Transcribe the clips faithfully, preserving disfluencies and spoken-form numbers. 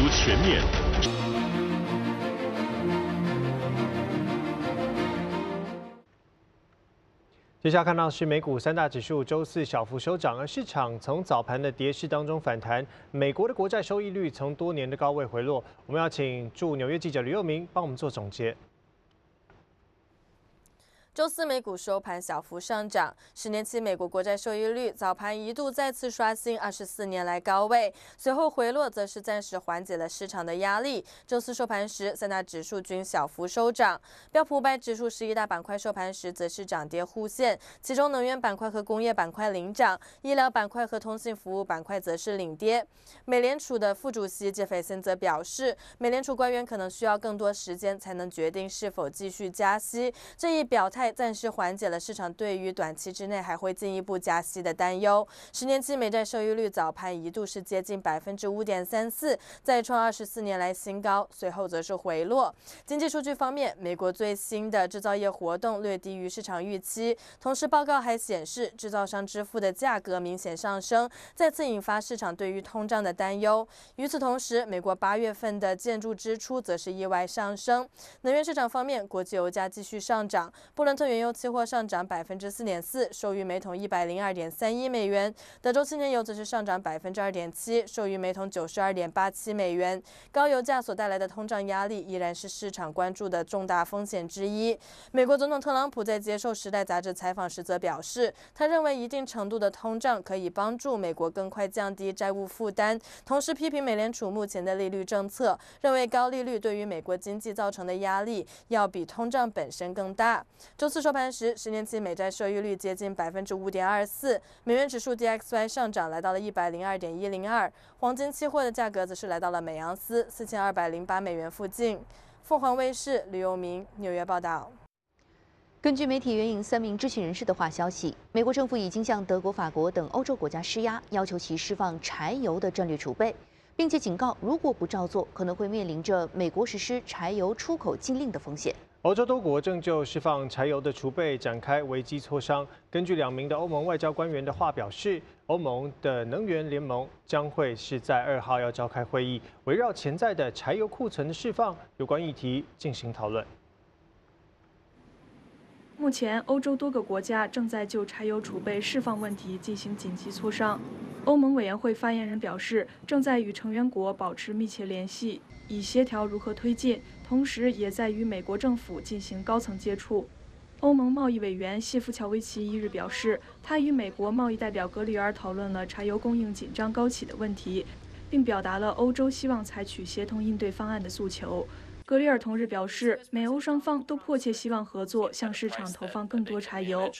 全面。 接下来看到是美股三大指数周四小幅收涨，而市场从早盘的跌势当中反弹。美国的国债收益率从多年的高位回落。我们要请驻纽约记者吕佑明帮我们做总结。 周四美股收盘小幅上涨，十年期美国国债收益率早盘一度再次刷新二十四年来高位，随后回落则是暂时缓解了市场的压力。周四收盘时，三大指数均小幅收涨，标普五百指数十一大板块收盘时则是涨跌互现，其中能源板块和工业板块领涨，医疗板块和通信服务板块则是领跌。美联储的副主席杰斐森则表示，美联储官员可能需要更多时间才能决定是否继续加息，这一表态暂时缓解了市场对于短期之内还会进一步加息的担忧。十年期美债收益率早盘一度是接近百分之五点三四，再创二十四年来新高，随后则是回落。经济数据方面，美国最新的制造业活动略低于市场预期，同时报告还显示制造商支付的价格明显上升，再次引发市场对于通胀的担忧。与此同时，美国八月份的建筑支出则是意外上升。能源市场方面，国际油价继续上涨，布伦特原油期货上涨百分之四点四，收于每桶一百零二点三一美元；德州轻原油则是上涨百分之二点七，收于每桶九十二点八七美元。高油价所带来的通胀压力依然是市场关注的重大风险之一。美国总统特朗普在接受《时代》杂志采访时则表示，他认为一定程度的通胀可以帮助美国更快降低债务负担，同时批评美联储目前的利率政策，认为高利率对于美国经济造成的压力要比通胀本身更大。周四收盘时，十年期美债收益率接近百分之五点二四，美元指数 D X Y 上涨来到了一百零二点一零二，黄金期货的价格则是来到了每盎司四千二百零八美元附近。凤凰卫视吕佑明纽约报道。 根据媒体援引三名知情人士的话消息，美国政府已经向德国、法国等欧洲国家施压，要求其释放柴油的战略储备，并且警告，如果不照做，可能会面临着美国实施柴油出口禁令的风险。 欧洲多国正就释放柴油的储备展开危机磋商。根据两名的欧盟外交官员的话表示，欧盟的能源联盟将会是在二号要召开会议，围绕潜在的柴油库存的释放有关议题进行讨论。 目前，欧洲多个国家正在就柴油储备释放问题进行紧急磋商。欧盟委员会发言人表示，正在与成员国保持密切联系，以协调如何推进，同时也在与美国政府进行高层接触。欧盟贸易委员谢夫乔维奇一日表示，他与美国贸易代表格里尔讨论了柴油供应紧张高企的问题，并表达了欧洲希望采取协同应对方案的诉求。格里尔同日表示，美欧双方都迫切希望合作，向市场投放更多柴油。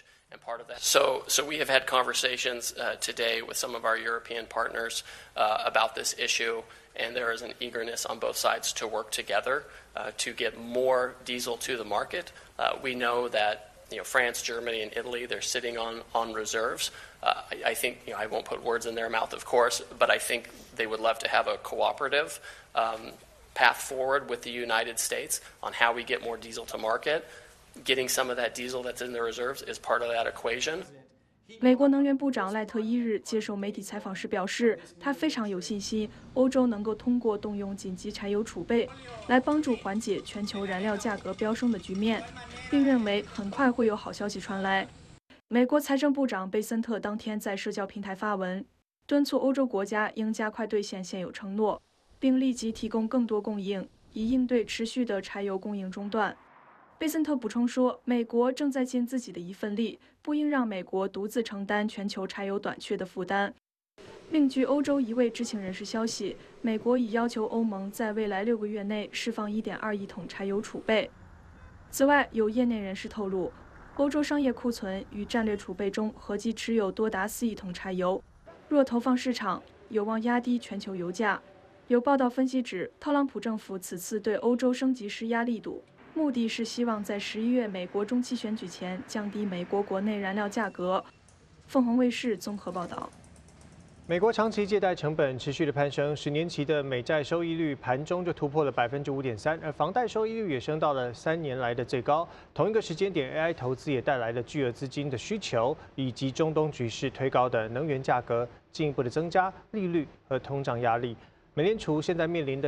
So, so we have had conversations uh, today with some of our European partners uh, about this issue, and there is an eagerness on both sides to work together uh, to get more diesel to the market. Uh, we know that you know France, Germany, and Italy, they're sitting on on reserves. Uh, I, I think you know I won't put words in their mouth, of course, but I think they would love to have a cooperative um, path forward with the United States on how we get more diesel to market. Getting some of that diesel that's in the reserves is part of that equation. 美国能源部长赖特一日接受媒体采访时表示，他非常有信心，欧洲能够通过动用紧急柴油储备，来帮助缓解全球燃料价格飙升的局面，并认为很快会有好消息传来。美国财政部长贝森特当天在社交平台发文，敦促欧洲国家应加快兑现现有承诺，并立即提供更多供应，以应对持续的柴油供应中断。贝森特补充说，美国正在尽自己的一份力，不应让美国独自承担全球柴油短缺的负担。另据欧洲一位知情人士消息，美国已要求欧盟在未来六个月内释放 一点二亿桶柴油储备。此外，有业内人士透露，欧洲商业库存与战略储备中合计持有多达四亿桶柴油，若投放市场，有望压低全球油价。有报道分析指，特朗普政府此次对欧洲升级施压力度，目的是希望在十一月美国中期选举前降低美国国内燃料价格。凤凰卫视综合报道。 美国长期借贷成本持续的攀升，十年期的美债收益率盘中就突破了百分之五点三，而房贷收益率也升到了三年来的最高。同一个时间点 ，A I 投资也带来了巨额资金的需求，以及中东局势推高的能源价格，进一步的增加利率和通胀压力。美联储现在面临的